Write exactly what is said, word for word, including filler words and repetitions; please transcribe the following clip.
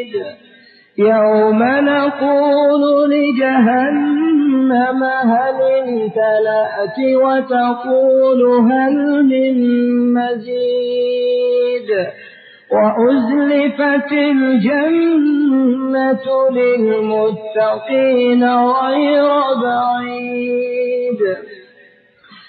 يوم نقول لجهنم هل امتلأت وتقول هل من مزيد وأزلفت الجنة للمتقين غير بعيد